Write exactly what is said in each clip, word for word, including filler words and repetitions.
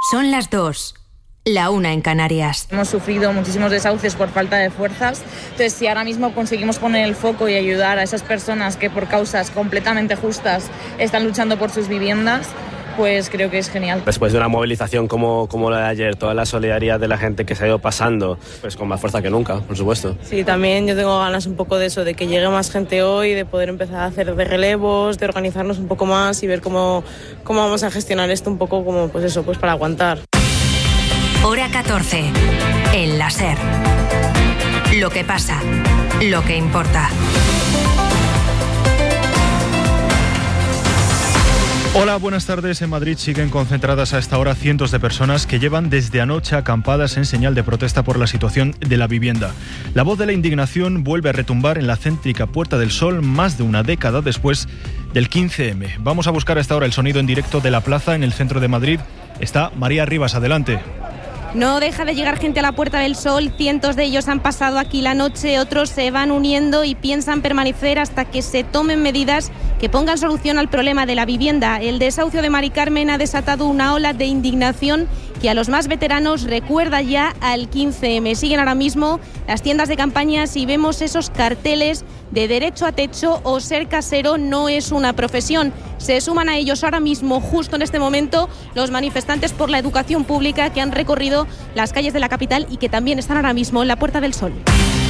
Son las dos. La una en Canarias. Hemos sufrido muchísimos desahucios por falta de fuerzas. Entonces, si ahora mismo conseguimos poner el foco y ayudar a esas personas que por causas completamente justas están luchando por sus viviendas, pues creo que es genial. Después de una movilización como, como la de ayer, toda la solidaridad de la gente que se ha ido pasando, pues con más fuerza que nunca, por supuesto. Sí, también yo tengo ganas un poco de eso, de que llegue más gente hoy, de poder empezar a hacer de relevos, de organizarnos un poco más y ver cómo, cómo vamos a gestionar esto un poco como, pues eso, pues para aguantar. Hora catorce. El láser. Lo que pasa. Lo que importa. Hola, buenas tardes. En Madrid siguen concentradas a esta hora cientos de personas que llevan desde anoche acampadas en señal de protesta por la situación de la vivienda. La voz de la indignación vuelve a retumbar en la céntrica Puerta del Sol más de una década después del quince eme. Vamos a buscar a esta hora el sonido en directo de la plaza en el centro de Madrid. Está María Rivas, adelante. No deja de llegar gente a la Puerta del Sol, cientos de ellos han pasado aquí la noche, otros se van uniendo y piensan permanecer hasta que se tomen medidas que pongan solución al problema de la vivienda. El desahucio de Mari Carmen ha desatado una ola de indignación que a los más veteranos recuerda ya al quince eme. Siguen ahora mismo las tiendas de campañas y vemos esos carteles de derecho a techo o ser casero no es una profesión. Se suman a ellos ahora mismo, justo en este momento, los manifestantes por la educación pública que han recorrido las calles de la capital y que también están ahora mismo en la Puerta del Sol.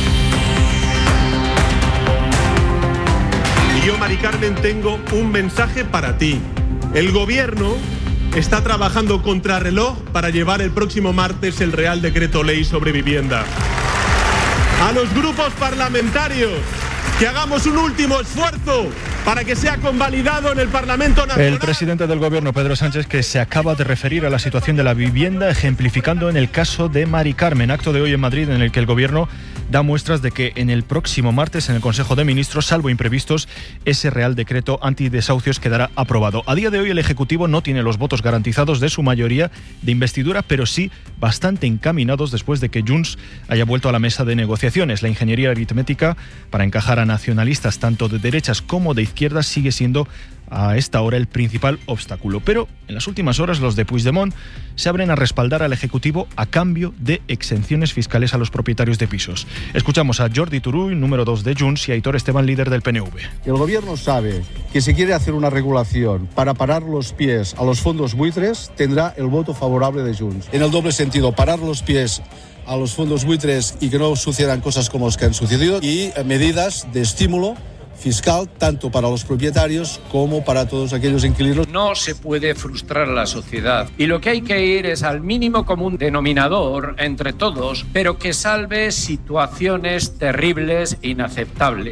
Y yo, Mari Carmen, tengo un mensaje para ti. El gobierno está trabajando contrarreloj para llevar el próximo martes el Real Decreto Ley sobre vivienda. A los grupos parlamentarios, que hagamos un último esfuerzo para que sea convalidado en el Parlamento Nacional. El presidente del Gobierno, Pedro Sánchez, que se acaba de referir a la situación de la vivienda, ejemplificando en el caso de Mari Carmen, acto de hoy en Madrid en el que el Gobierno da muestras de que en el próximo martes en el Consejo de Ministros, salvo imprevistos, ese Real Decreto antidesahucios quedará aprobado. A día de hoy el Ejecutivo no tiene los votos garantizados de su mayoría de investidura, pero sí bastante encaminados después de que Junts haya vuelto a la mesa de negociaciones. La ingeniería aritmética para encajar a nacionalistas tanto de derechas como de izquierdas sigue siendo a esta hora el principal obstáculo. Pero en las últimas horas los de Puigdemont se abren a respaldar al Ejecutivo a cambio de exenciones fiscales a los propietarios de pisos. Escuchamos a Jordi Turull, número dos de Junts, y a Aitor Esteban, líder del P N V. El Gobierno sabe que si quiere hacer una regulación para parar los pies a los fondos buitres, tendrá el voto favorable de Junts. En el doble sentido, parar los pies a los fondos buitres y que no sucedan cosas como las que han sucedido, y medidas de estímulo fiscal tanto para los propietarios como para todos aquellos inquilinos. No se puede frustrar a la sociedad y lo que hay que ir es al mínimo común denominador entre todos, pero que salve situaciones terribles e inaceptables.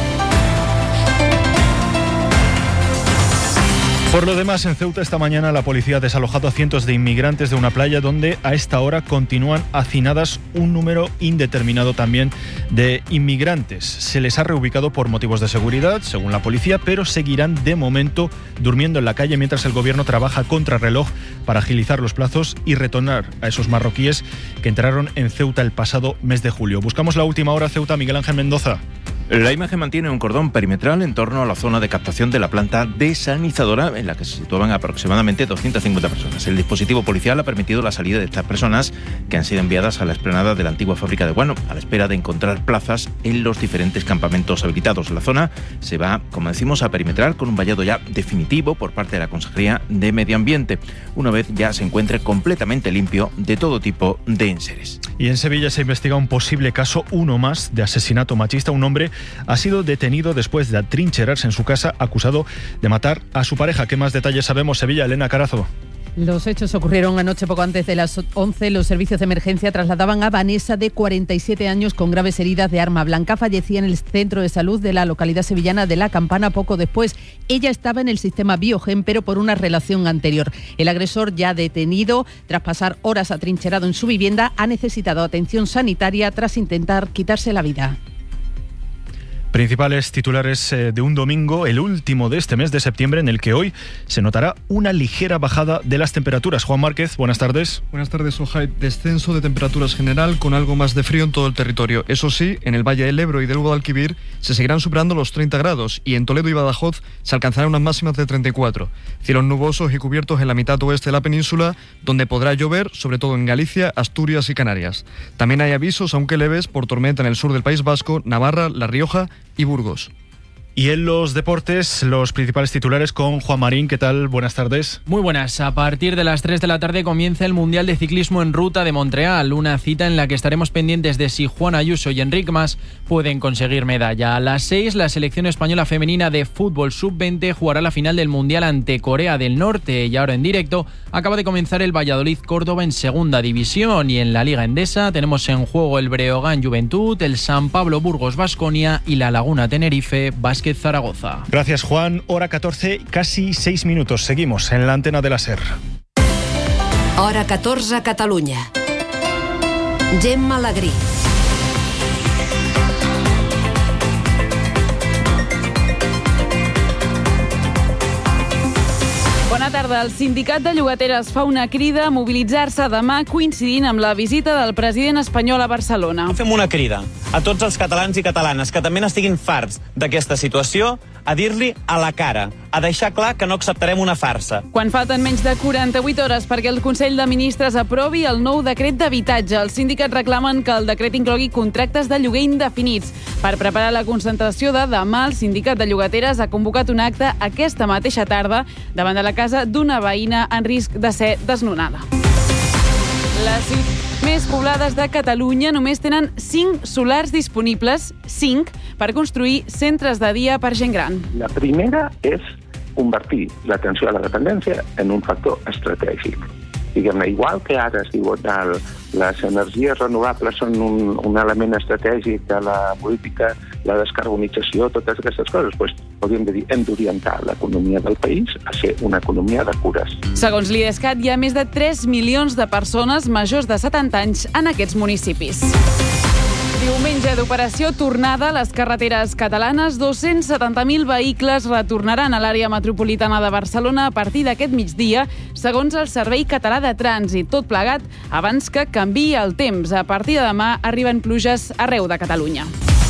Por lo demás, en Ceuta esta mañana la policía ha desalojado a cientos de inmigrantes de una playa donde a esta hora continúan hacinadas un número indeterminado también de inmigrantes. Se les ha reubicado por motivos de seguridad, según la policía, pero seguirán de momento durmiendo en la calle mientras el gobierno trabaja contrarreloj para agilizar los plazos y retornar a esos marroquíes que entraron en Ceuta el pasado mes de julio. Buscamos la última hora Ceuta, Miguel Ángel Mendoza. La imagen mantiene un cordón perimetral en torno a la zona de captación de la planta desalinizadora en la que se situaban aproximadamente doscientas cincuenta personas. El dispositivo policial ha permitido la salida de estas personas que han sido enviadas a la explanada de la antigua fábrica de guano a la espera de encontrar plazas en los diferentes campamentos habilitados. La zona se va, como decimos, a perimetrar con un vallado ya definitivo por parte de la Consejería de Medio Ambiente, una vez ya se encuentre completamente limpio de todo tipo de enseres. Y en Sevilla se investiga un posible caso, uno más, de asesinato machista. Un hombre ha sido detenido después de atrincherarse en su casa acusado de matar a su pareja. ¿Qué más detalles sabemos? Sevilla, Elena Carazo. Los hechos ocurrieron anoche poco antes de las once. Los servicios de emergencia trasladaban a Vanessa, de cuarenta y siete años, con graves heridas de arma blanca. Fallecía en el centro de salud de la localidad sevillana de La Campana poco después. Ella estaba en el sistema Biogen, pero por una relación anterior. El agresor, ya detenido tras pasar horas atrincherado en su vivienda, ha necesitado atención sanitaria tras intentar quitarse la vida. Principales titulares eh, de un domingo, el último de este mes de septiembre, en el que hoy se notará una ligera bajada de las temperaturas. Juan Márquez, buenas tardes. Buenas tardes, Ojai. Descenso de temperaturas general con algo más de frío en todo el territorio. Eso sí, en el Valle del Ebro y del Guadalquivir se seguirán superando los treinta grados y en Toledo y Badajoz se alcanzarán unas máximas de treinta y cuatro. Cielos nubosos y cubiertos en la mitad oeste de la península, donde podrá llover, sobre todo en Galicia, Asturias y Canarias. También hay avisos, aunque leves, por tormenta en el sur del País Vasco, Navarra, La Rioja y Burgos. Y en los deportes, los principales titulares con Juan Marín. ¿Qué tal? Buenas tardes. Muy buenas. A partir de las tres de la tarde comienza el Mundial de Ciclismo en Ruta de Montreal, una cita en la que estaremos pendientes de si Juan Ayuso y Enric Mas pueden conseguir medalla. A las seis, la selección española femenina de fútbol sub veinte jugará la final del Mundial ante Corea del Norte. Y ahora en directo acaba de comenzar el Valladolid-Córdoba en segunda división, y en la Liga Endesa tenemos en juego el Breogán Juventud, el San Pablo Burgos Baskonia y la Laguna Tenerife Básquet Zaragoza. Gracias, Juan. Hora catorce, casi seis minutos. Seguimos en la antena de la SER. Hora catorze, Catalunya. Gemma Alegrí. Bona tarda. El sindicat de llogateres fa una crida a mobilitzar-se demà coincidint amb la visita del president espanyol a Barcelona. Fem una crida a tots els catalans i catalanes que també n'estiguin farts d'aquesta situació, a dir-li a la cara, a deixar clar que no acceptarem una farsa. Quan falten menys de quaranta-vuit hores perquè el Consell de Ministres aprovi el nou decret d'habitatge, els sindicats reclamen que el decret inclogui contractes de lloguer indefinits. Per preparar la concentració de demà, el sindicat de llogateres ha convocat un acte aquesta mateixa tarda davant de la casa d'una veïna en risc de ser desnonada. Les ciutats més poblades de Catalunya només tenen cinc solars disponibles, cinc, per construir centres de dia per gent gran. La primera és convertir l'atenció a la dependència en un factor estratègic. Diguem-ne, igual que ara es diu que les energies renovables són un, un element estratègic de la política, la descarbonització, totes aquestes coses, doncs podríem dir, hem d'orientar l'economia del país a ser una economia de cures. Segons l'IDESCAT, hi ha més de tres milions de persones majors de setanta anys en aquests municipis. Diumenge d'operació tornada a les carreteres catalanes, dos-cents setanta mil vehicles retornaran a l'àrea metropolitana de Barcelona a partir d'aquest migdia, segons el Servei Català de Trànsit. Tot plegat abans que canviï el temps. A partir de demà arriben pluges arreu de Catalunya.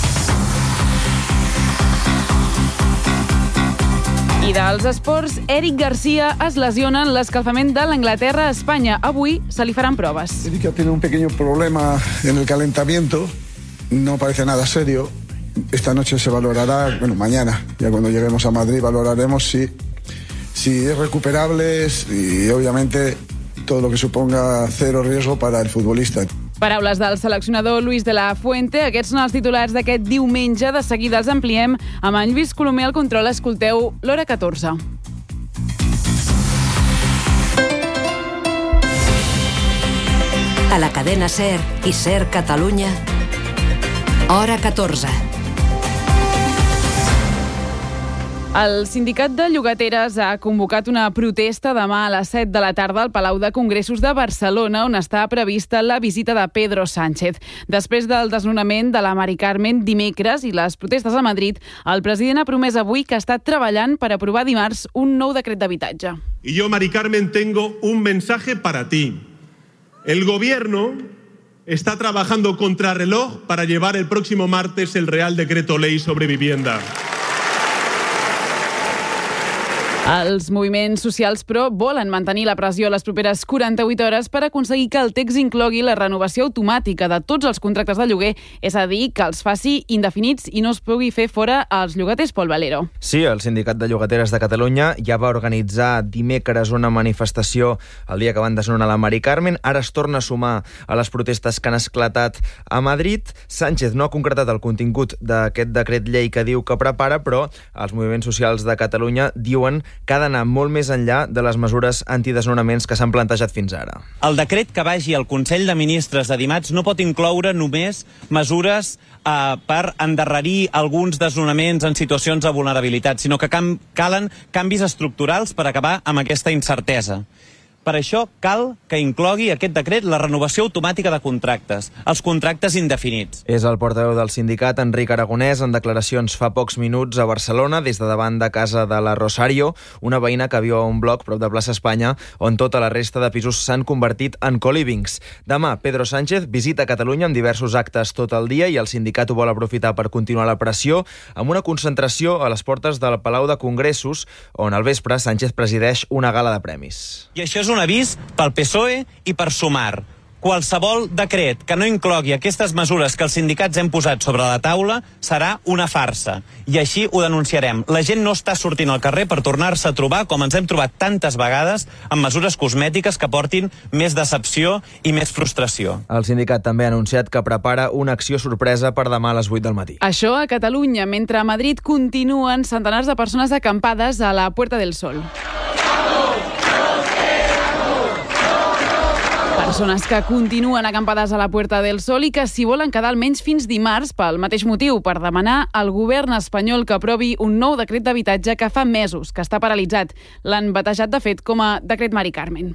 I dels esports, Eric García es lesiona en l'escalfament de l'Anglaterra a Espanya. Avui se li faran proves. Eric ha tenido un pequeño problema en el calentamiento. No parece nada serio. Esta noche se valorará, bueno, mañana, ya cuando lleguemos a Madrid, valoraremos si, si es recuperable y obviamente todo lo que suponga cero riesgo para el futbolista. Paraules del seleccionador Luis de la Fuente. Aquests són els titulars d'aquest diumenge. De seguida els ampliem amb en Lluís Colomer al control. Escolteu l'hora catorze. A la cadena SER i SER Catalunya, hora catorze. El sindicat de llogateres ha convocat una protesta demà a les set de la tarda al Palau de Congressos de Barcelona, on està prevista la visita de Pedro Sánchez. Després del desnonament de la Mari Carmen dimecres i les protestes a Madrid, el president ha promès avui que està treballant per aprovar dimarts un nou decret d'habitatge. Y yo, Mari Carmen, tengo un mensaje para ti. El gobierno está trabajando contrarreloj para llevar el próximo martes el Real Decreto Ley sobre vivienda. Els moviments socials, però, volen mantenir la pressió a les properes quaranta-vuit hores per aconseguir que el text inclogui la renovació automàtica de tots els contractes de lloguer, és a dir, que els faci indefinits i no es pugui fer fora als llogaters. Pol Valero. Sí, el Sindicat de Llogateres de Catalunya ja va organitzar dimecres una manifestació el dia que van desnonar la Mari Carmen. Ara es torna a sumar a les protestes que han esclatat a Madrid. Sánchez no ha concretat el contingut d'aquest decret llei que diu que prepara, però els moviments socials de Catalunya diuen que ha d'anar molt més enllà de les mesures antidesnonaments que s'han plantejat fins ara. El decret que vagi al Consell de Ministres de dimarts no pot incloure només mesures eh, per endarrerir alguns desnonaments en situacions de vulnerabilitat, sinó que cam- calen canvis estructurals per acabar amb aquesta incertesa. Per això cal que inclogui aquest decret la renovació automàtica de contractes, els contractes indefinits. És el portaveu del sindicat, Enric Aragonès, en declaracions fa pocs minuts a Barcelona, des de davant de casa de la Rosario, una veïna que viu a un bloc prop de Plaça Espanya, on tota la resta de pisos s'han convertit en co-livings. Demà, Pedro Sánchez visita Catalunya amb diversos actes tot el dia i el sindicat ho vol aprofitar per continuar la pressió amb una concentració a les portes del Palau de Congressos, on al vespre Sánchez presideix una gala de premis. I això és un avís pel P S O E i per Sumar. Qualsevol decret que no inclogui aquestes mesures que els sindicats hem posat sobre la taula serà una farsa. I així ho denunciarem. La gent no està sortint al carrer per tornar-se a trobar, com ens hem trobat tantes vegades, amb mesures cosmètiques que portin més decepció i més frustració. El sindicat també ha anunciat que prepara una acció sorpresa per demà a les vuit del matí. Això a Catalunya, mentre a Madrid continuen centenars de persones acampades a la Puerta del Sol. Persones que continuen acampades a la Puerta del Sol i que s'hi volen quedar almenys fins dimarts pel mateix motiu, per demanar al govern espanyol que aprovi un nou decret d'habitatge que fa mesos que està paralitzat. L'han batejat, de fet, com a decret Mari Carmen.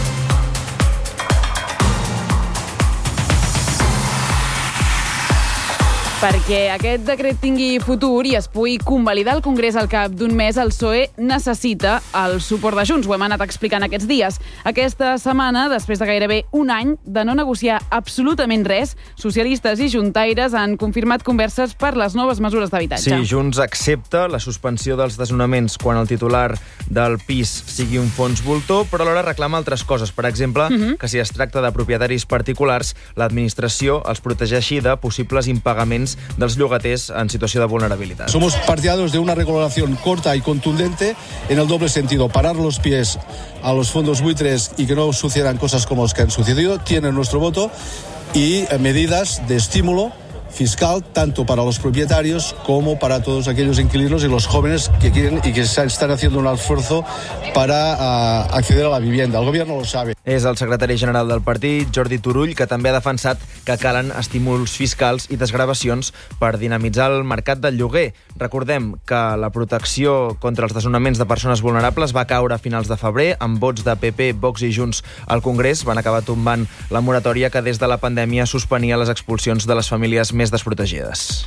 Perquè aquest decret tingui futur i es pugui convalidar al Congrés al cap d'un mes, el P S O E necessita el suport de Junts. Ho hem anat explicant aquests dies. Aquesta setmana, després de gairebé un any de no negociar absolutament res, socialistes i juntaires han confirmat converses per les noves mesures d'habitatge. Sí, Junts accepta la suspensió dels desnonaments quan el titular del pis sigui un fons voltor, però alhora reclama altres coses. Per exemple, uh-huh. que si es tracta de propietaris particulars, l'administració els protegeixi de possibles impagaments dels llogaters en situació de vulnerabilitat. Somos partidarios de una regulación corta y contundente en el doble sentido. Parar los pies a los fondos buitres y que no sucedan cosas como las que han sucedido. Tienen nuestro voto y medidas de estímulo fiscal tanto para los propietarios como para todos aquellos inquilinos y los jóvenes que quieren y que están haciendo un esfuerzo para uh, acceder a la vivienda. El gobierno lo sabe. És el secretari general del partit, Jordi Turull, que també ha defensat que calen estímuls fiscals i desgravacions per dinamitzar el mercat del lloguer. Recordem que la protecció contra els desnonaments de persones vulnerables va caure a finals de febrer amb vots de P P, Vox i Junts al Congrés. Van acabar tombant la moratòria que des de la pandèmia suspenia les expulsions de les famílies més desprotegides.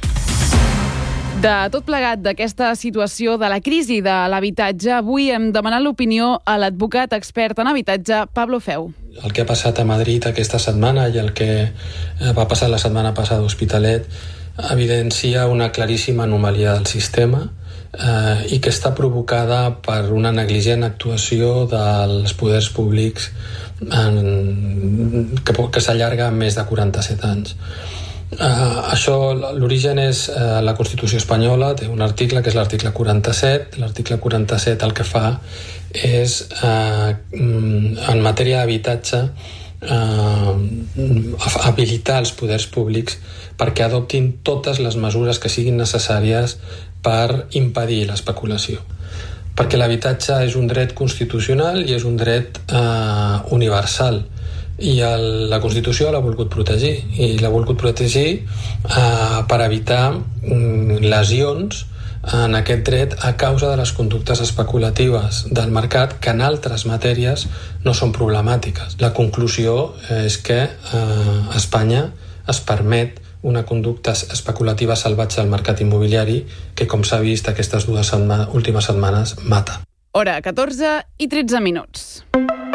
De tot plegat d'aquesta situació de la crisi de l'habitatge, avui hem demanat l'opinió a l'advocat expert en habitatge, Pablo Feu. El que ha passat a Madrid aquesta setmana i el que va passar la setmana passada a Hospitalet evidencia una claríssima anomalia del sistema eh, i que està provocada per una negligent actuació dels poders públics en, que, que s'allarga més de quaranta-set anys. Uh, això, l'origen és uh, la Constitució espanyola, té un article que és l'article quaranta-set. L'article quaranta-set el que fa és, uh, en matèria d'habitatge, uh, habilitar els poders públics perquè adoptin totes les mesures que siguin necessàries per impedir l'especulació. Perquè l'habitatge és un dret constitucional i és un dret uh, universal. I el, la Constitució l'ha volgut protegir i l'ha volgut protegir eh, per evitar mm, lesions en aquest dret a causa de les conductes especulatives del mercat que en altres matèries no són problemàtiques. La conclusió és que eh, a Espanya es permet una conducta especulativa salvatge al mercat immobiliari que, com s'ha vist aquestes dues setma- últimes setmanes, mata. Hora catorze i tretze minuts.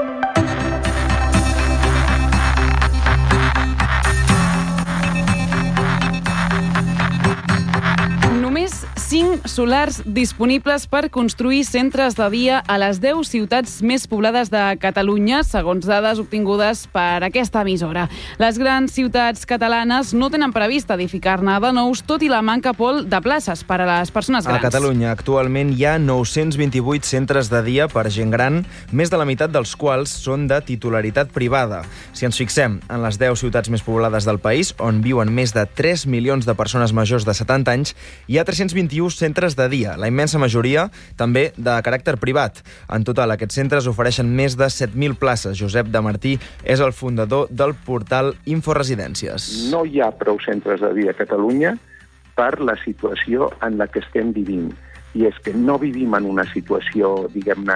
cinc solars disponibles per construir centres de dia a les deu ciutats més poblades de Catalunya, segons dades obtingudes per aquesta emissora. Les grans ciutats catalanes no tenen previst edificar-ne de nous, tot i la manca, Pol, de places per a les persones grans. A Catalunya actualment hi ha nou-cents vint-i-vuit centres de dia per gent gran, més de la meitat dels quals són de titularitat privada. Si ens fixem en les deu ciutats més poblades del país, on viuen més de tres milions de persones majors de setanta anys, hi ha tres-cents vint-i-un centres de dia, la immensa majoria també de caràcter privat. En total, aquests centres ofereixen més de set mil places. Josep de Martí és el fundador del portal Inforesidències. No hi ha prou centres de dia a Catalunya per la situació en la que estem vivint. I és que no vivim en una situació, diguem-ne,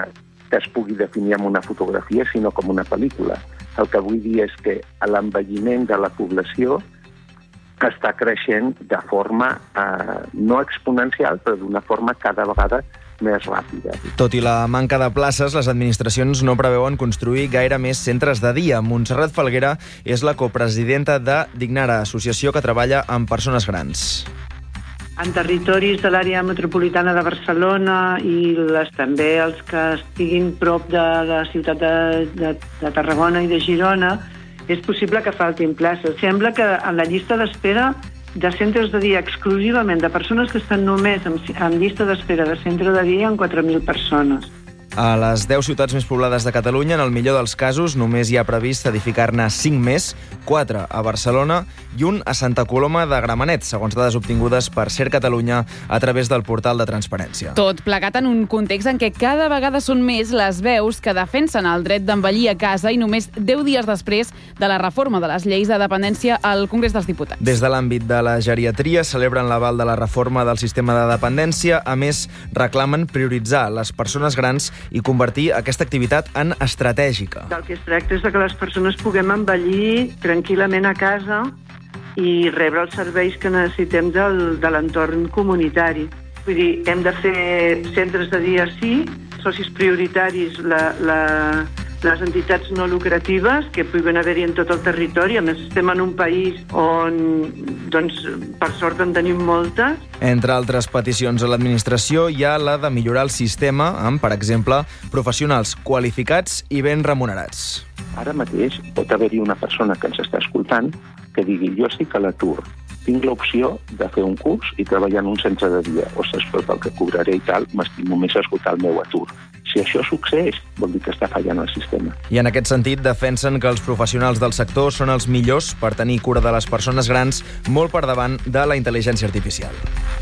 que es pugui definir amb una fotografia, sinó com una pel·lícula. El que vull dir és que l'envelliment de la població està creixent de forma eh, no exponencial, però d'una forma cada vegada més ràpida. Tot i la manca de places, les administracions no preveuen construir gaire més centres de dia. Montserrat Falguera és la copresidenta de Dignara, associació que treballa amb persones grans. En territoris de l'àrea metropolitana de Barcelona i les, també els que estiguin prop de la ciutat de, de, de Tarragona i de Girona, és possible que faltin places. Sembla que en la llista d'espera de centres de dia exclusivament de persones que estan només en, en llista d'espera de centre de dia en quatre mil persones. A les deu ciutats més poblades de Catalunya, en el millor dels casos, només hi ha previst edificar-ne cinc més, quatre a Barcelona i un a Santa Coloma de Gramenet, segons dades obtingudes per Ser Catalunya a través del portal de transparència. Tot plegat en un context en què cada vegada són més les veus que defensen el dret d'envellir a casa i només deu dies després de la reforma de les lleis de dependència al Congrés dels Diputats. Des de l'àmbit de la geriatria celebren l'aval de la reforma del sistema de dependència. A més, reclamen prioritzar les persones grans i convertir aquesta activitat en estratègica. Del que es tracta és que les persones puguem envellir tranquil·lament a casa i rebre els serveis que necessitem del, de l'entorn comunitari. Vull dir, hem de fer centres de dia sí, socis prioritaris, la, la, les entitats no lucratives que puguen haver-hi en tot el territori. A més, estem en un país on, doncs, per sort en tenim moltes. Entre altres peticions a l'administració hi ha la de millorar el sistema amb, per exemple, professionals qualificats i ben remunerats. Ara mateix pot haver-hi una persona que ens està escoltant que digui jo estic a l'atur, tinc l'opció de fer un curs i treballar en un centre de dia. Ostres, però pel que cobraré i tal, m'estimo més esgotar el meu atur. Si això succeeix, vol dir que està fallant el sistema. I en aquest sentit defensen que els professionals del sector són els millors per tenir cura de les persones grans, molt per davant de la intel·ligència artificial.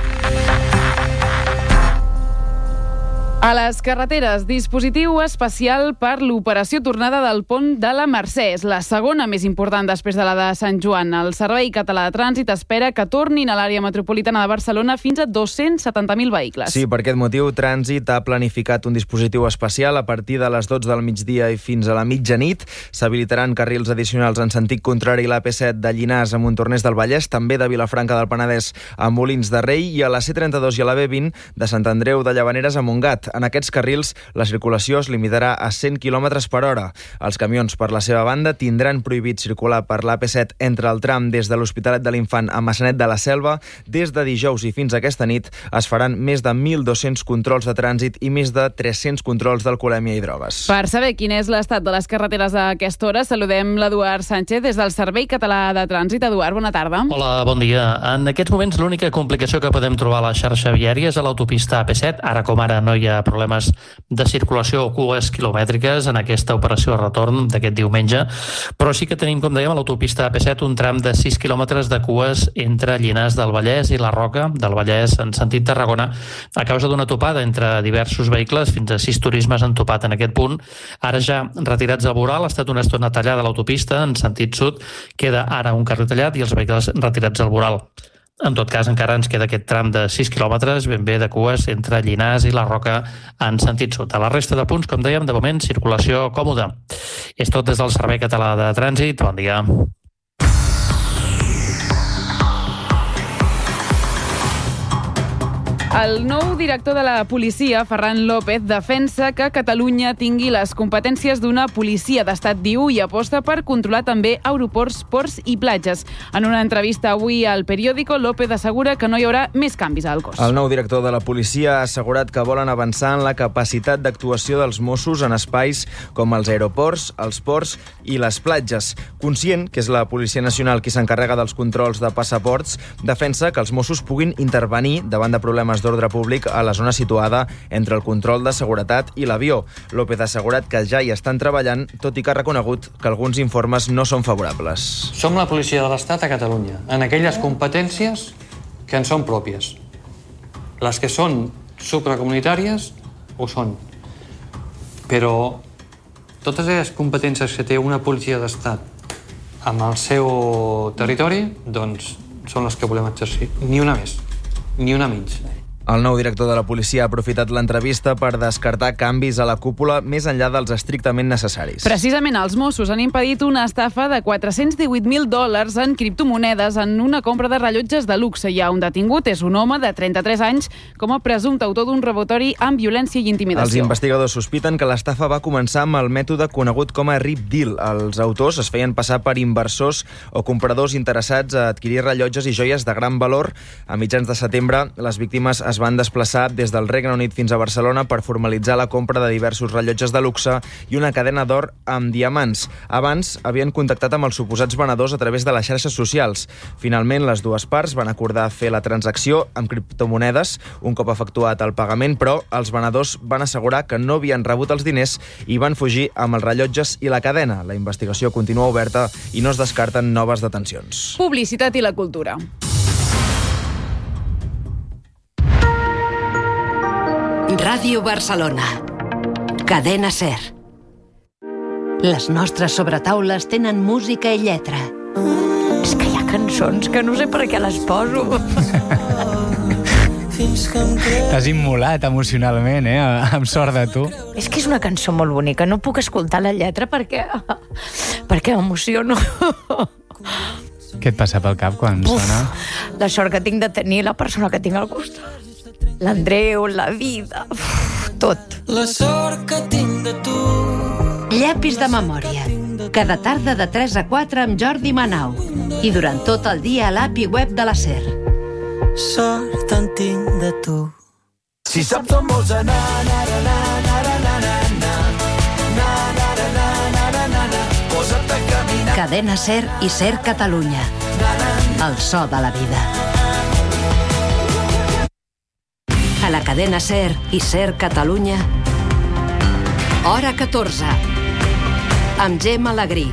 A les carreteres, dispositiu especial per l'operació tornada del pont de la Mercè. És la segona més important després de la de Sant Joan. El Servei Català de Trànsit espera que tornin a l'àrea metropolitana de Barcelona fins a dos-cents setanta mil vehicles. Sí, per aquest motiu, Trànsit ha planificat un dispositiu especial a partir de les dotze del migdia i fins a la mitjanit. S'habilitaran carrils addicionals en sentit contrari a l'A P set de Llinars a Montornès del Vallès, també de Vilafranca del Penedès a Molins de Rei i a la C trenta-dos i a la B vint de Sant Andreu de Llavaneres a Montgat. En aquests carrils, la circulació es limitarà a cent quilòmetres per hora. Els camions, per la seva banda, tindran prohibit circular per l'A P set entre el tram des de l'Hospitalet de l'Infant a Massanet de la Selva. Des de dijous i fins aquesta nit es faran més de mil dos-cents controls de trànsit i més de tres-cents controls d'alcoholèmia i drogues. Per saber quin és l'estat de les carreteres a aquesta hora, saludem l'Eduard Sánchez des del Servei Català de Trànsit. Eduard, bona tarda. Hola, bon dia. En aquests moments l'única complicació que podem trobar a la xarxa viària és a l'autopista A P set. Ara com ara no hi ha problemes de circulació o cues quilomètriques en aquesta operació de retorn d'aquest diumenge, però sí que tenim, com dèiem, a l'autopista A P set un tram de sis quilòmetres de cues entre Llinars del Vallès i la Roca del Vallès en sentit Tarragona a causa d'una topada entre diversos vehicles. Fins a sis turismes han topat en aquest punt. Ara ja retirats del voral, ha estat una estona tallada l'autopista en sentit sud, queda ara un carril tallat i els vehicles retirats al voral. En tot cas, encara ens queda aquest tram de sis quilòmetres ben bé de cues entre Llinars i la Roca en sentit sud. A la resta de punts, com dèiem, de moment, circulació còmoda. És tot des del Servei Català de Trànsit. Bon dia. El nou director de la policia, Ferran López, defensa que Catalunya tingui les competències d'una policia d'estat, diu, i aposta per controlar també aeroports, ports i platges. En una entrevista avui al periòdico, López assegura que no hi haurà més canvis al cos. El nou director de la policia ha assegurat que volen avançar en la capacitat d'actuació dels Mossos en espais com els aeroports, els ports i les platges. Conscient que és la Policia Nacional qui s'encarrega dels controls de passaports, defensa que els Mossos puguin intervenir davant de problemes d'ordre públic a la zona situada entre el control de seguretat i l'avió. López ha assegurat que ja hi estan treballant, tot i que ha reconegut que alguns informes no són favorables. Som la policia de l'Estat a Catalunya, en aquelles competències que en són pròpies. Les que són supracomunitàries ho són. Però totes aquelles competències que té una policia d'Estat amb el seu territori, doncs són les que volem exercir. Ni una més, ni una menys. El nou director de la policia ha aprofitat l'entrevista per descartar canvis a la cúpula més enllà dels estrictament necessaris. Precisament els Mossos han impedit una estafa de quatre-cents divuit mil dòlars en criptomonedes en una compra de rellotges de luxe. Hi ha un detingut, és un home de trenta-tres anys, com a presumpte autor d'un robatori amb violència i intimidació. Els investigadors sospiten que l'estafa va començar amb el mètode conegut com a Rip Deal. Els autors es feien passar per inversors o compradors interessats a adquirir rellotges i joies de gran valor. A mitjans de setembre, les víctimes es van desplaçar des del Regne Unit fins a Barcelona per formalitzar la compra de diversos rellotges de luxe i una cadena d'or amb diamants. Abans havien contactat amb els suposats venedors a través de les xarxes socials. Finalment, les dues parts van acordar fer la transacció amb criptomonedes un cop efectuat el pagament, però els venedors van assegurar que no havien rebut els diners i van fugir amb els rellotges i la cadena. La investigació continua oberta i no es descarten noves detencions. Publicitat i la cultura. Ràdio Barcelona. Cadena SER. Les nostres sobretaules tenen música i lletra. És que hi ha cançons que no sé per què les poso. T'has immolat emocionalment, eh? Amb sort de tu. És que és una cançó molt bonica. No puc escoltar la lletra perquè... perquè m'emociono. Què et passa pel cap quan Uf, sona? La sort que tinc de tenir la persona que tinc al costat. L'Andreu, la vida, uf, tot. La sort que tinc de tu. Llapis de memòria. Cada tarda de tres a quatre amb Jordi Manau. I durant tot el dia a l'API web de la SER. Sort en tinc de tu. Si saps on vols anar, na, na, na, na, na, na, na, na, na, na, na, na, na, posa't a caminar. Cadena SER i SER Catalunya. El so de la vida. A la cadena SER i SER Catalunya, Hora catorze, amb Gemma Alegrí.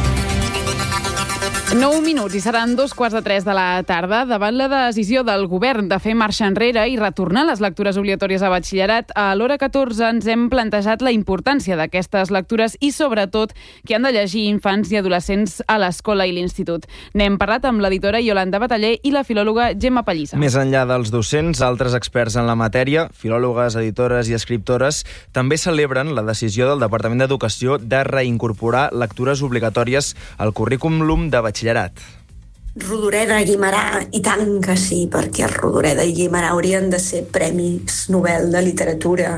nou minuts i seran dos quarts de tres de la tarda davant la decisió del govern de fer marxa enrere i retornar les lectures obligatòries a batxillerat. A l'Hora catorze ens hem plantejat la importància d'aquestes lectures i sobretot que han de llegir infants i adolescents a l'escola i l'institut. N'hem parlat amb l'editora Iolanda Bataller i la filòloga Gemma Pallissa. Més enllà dels docents, altres experts en la matèria, filòlogues, editores i escriptores, també celebren la decisió del Departament d'Educació de reincorporar lectures obligatòries al currículum de batxillerat. Rodoreda, Guimerà, i tant que sí, perquè Rodoreda i Guimerà haurien de ser premis Nobel de literatura.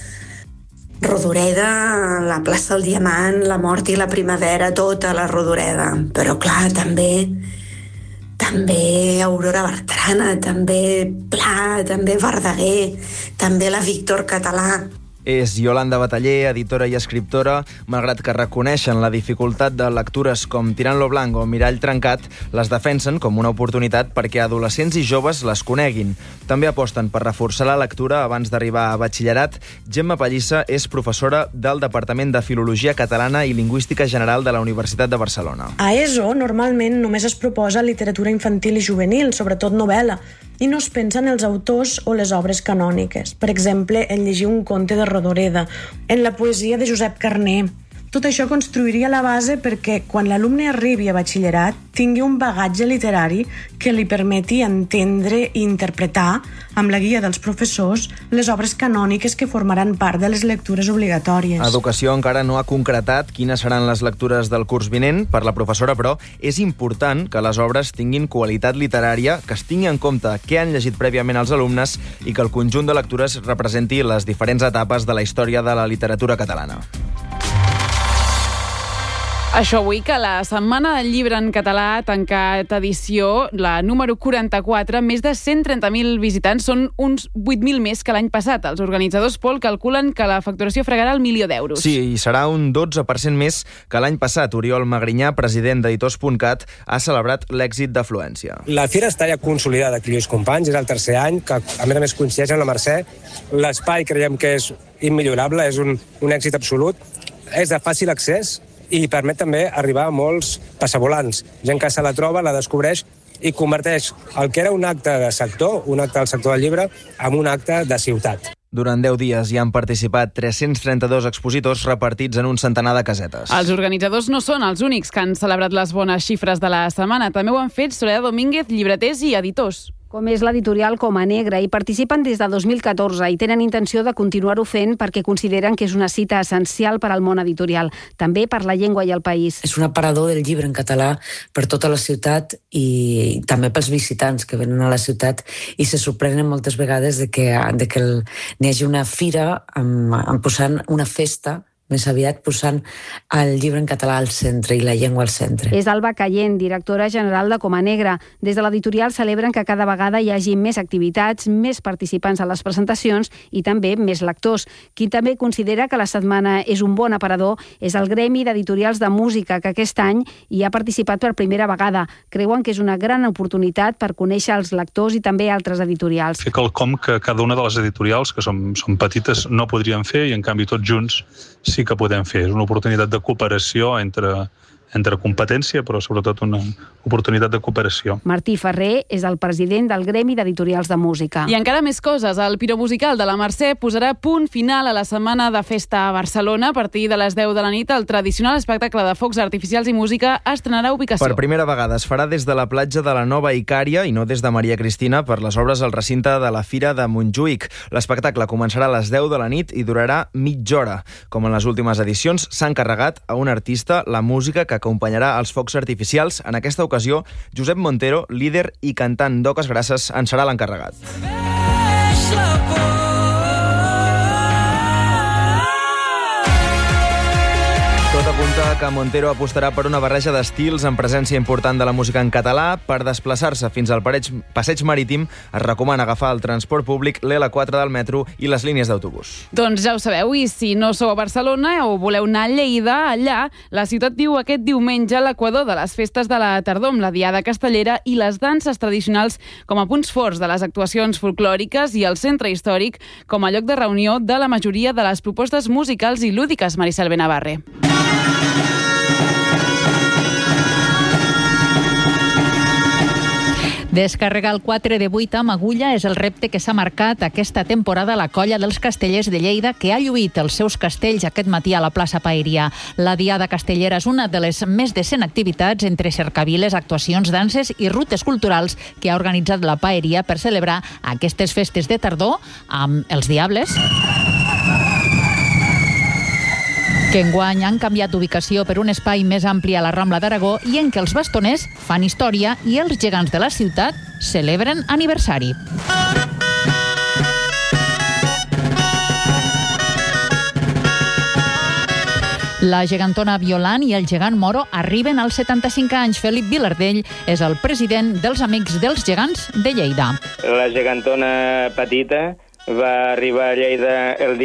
Rodoreda, la plaça del Diamant, la mort i la primavera, tota la Rodoreda. Però clar, també també Aurora Bertrana, també Pla, també Verdaguer, també la Víctor Català. És Iolanda Bataller, editora i escriptora. Malgrat que reconeixen la dificultat de lectures com Tirant lo Blanc o Mirall trencat, les defensen com una oportunitat perquè adolescents i joves les coneguin. També aposten per reforçar la lectura abans d'arribar a batxillerat. Gemma Pallissa és professora del Departament de Filologia Catalana i Lingüística General de la Universitat de Barcelona. A ESO normalment només es proposa literatura infantil i juvenil, sobretot novel·la, i no es pensa en els autors o les obres canòniques. Per exemple, en llegir un conte de Rodoreda, en la poesia de Josep Carner. Tot això construiria la base perquè quan l'alumne arribi a batxillerat tingui un bagatge literari que li permeti entendre i interpretar, amb la guia dels professors, les obres canòniques que formaran part de les lectures obligatòries. Educació encara no ha concretat quines seran les lectures del curs vinent. Per la professora, però, és important que les obres tinguin qualitat literària, que es tingui en compte què han llegit prèviament els alumnes i que el conjunt de lectures representi les diferents etapes de la història de la literatura catalana. Això avui que la Setmana del Llibre en Català ha tancat edició, la número quaranta-quatre, més de cent trenta mil visitants, són uns vuit mil més que l'any passat. Els organitzadors, Pol, calculen que la facturació fregarà el milió d'euros. Sí, i serà un dotze per cent més que l'any passat. Oriol Magrinyà, president d'editors punt cat, ha celebrat l'èxit d'afluència. La fira està ja consolidada aquí, Lluís Companys, és el tercer any, que a més a més coincideix amb la Mercè. L'espai creiem que és immillorable, és un, un èxit absolut, és de fàcil accés, i permet també arribar a molts passavolants. Gent que se la troba, la descobreix i converteix el que era un acte de sector, un acte del sector del llibre, en un acte de ciutat. Durant deu dies hi han participat tres-cents trenta-dos expositors repartits en un centenar de casetes. Els organitzadors no són els únics que han celebrat les bones xifres de la setmana. També ho han fet Soledad Domínguez, llibreters i editors. com és l'editorial Coma Negra, i participen des de dos mil catorze i tenen intenció de continuar-ho fent perquè consideren que és una cita essencial per al món editorial, també per la llengua i el país. És un aparador del llibre en català per tota la ciutat i també pels visitants que venen a la ciutat i se sorprenen moltes vegades de que, de que el, n'hi hagi una fira amb, amb posant una festa, més aviat posant el llibre en català al centre i la llengua al centre. És Alba Cayent, directora general de Coma Negra. Des de l'editorial celebren que cada vegada hi hagi més activitats, més participants a les presentacions i també més lectors. Qui també considera que la setmana és un bon aparador és el Gremi d'Editorials de Música, que aquest any hi ha participat per primera vegada. Creuen que és una gran oportunitat per conèixer els lectors i també altres editorials. Fer quelcom que cada una de les editorials, que són, són petites, no podrien fer i en canvi tots junts sí que podem fer. És una oportunitat de cooperació entre, entre competència, però sobretot una oportunitat de cooperació. Martí Ferrer és el president del Gremi d'Editorials de Música. I encara més coses. El Piromusical de la Mercè posarà punt final a la setmana de festa a Barcelona. A partir de les deu de la nit, el tradicional espectacle de focs artificials i música estrenarà ubicació. Per primera vegada es farà des de la platja de la Nova Icària i no des de Maria Cristina per les obres al recinte de la Fira de Montjuïc. L'espectacle començarà a les deu de la nit i durarà mitja hora. Com en les últimes edicions, s'ha encarregat a un artista la música que acompanyarà els focs artificials. En aquesta ocasió, Josep Montero, líder i cantant d'Oques Grasses, en serà l'encarregat. Tot apunta que Montero apostarà per una barreja d'estils amb presència important de la música en català. Per desplaçar-se fins al passeig marítim es recomana agafar el transport públic, l'L quatre del metro i les línies d'autobús. Doncs ja ho sabeu, i si no sou a Barcelona o voleu anar a Lleida, allà la ciutat viu aquest diumenge l'equador de les festes de la tardor amb la Diada Castellera i les danses tradicionals com a punts forts de les actuacions folclòriques i el centre històric com a lloc de reunió de la majoria de les propostes musicals i lúdiques. Maricel Benavarre. Descarregar el quatre de vuit amb agulla és el repte que s'ha marcat aquesta temporada la colla dels castellers de Lleida, que ha lluït els seus castells aquest matí a la plaça Paeria. La Diada Castellera és una de les més de cent activitats entre cercaviles, actuacions, danses i rutes culturals que ha organitzat la Paeria per celebrar aquestes festes de tardor amb els Diables, que enguany han canviat d'ubicació per un espai més ampli a la Rambla d'Aragó i en què els bastoners fan història i els gegants de la ciutat celebren aniversari. La gegantona Violant i el gegant Moro arriben als setanta-cinc anys. Felip Vilardell és el president dels Amics dels Gegants de Lleida. La gegantona petita va arribar a Lleida el dia